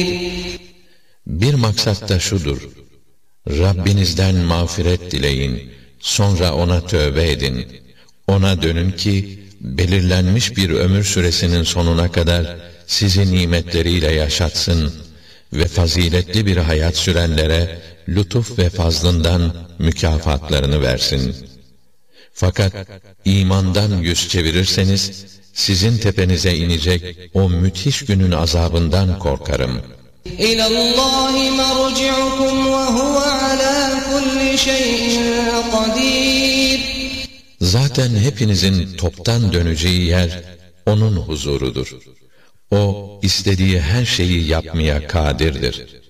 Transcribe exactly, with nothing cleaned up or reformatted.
Bir maksat da şudur: Rabbinizden mağfiret dileyin, sonra ona tövbe edin. Ona dönün ki, belirlenmiş bir ömür süresinin sonuna kadar sizi nimetleriyle yaşatsın ve faziletli bir hayat sürenlere lütuf ve fazlından mükafatlarını versin. Fakat imandan yüz çevirirseniz, sizin tepenize inecek o müthiş günün azabından korkarım. إِلَى اللّٰهِ مَرْجِعُكُمْ وَهُوَ عَلَى كُلِّ شَيْءٍ قَدِيرٌ. Zaten hepinizin toptan döneceği yer onun huzurudur. O, istediği her şeyi yapmaya kadirdir.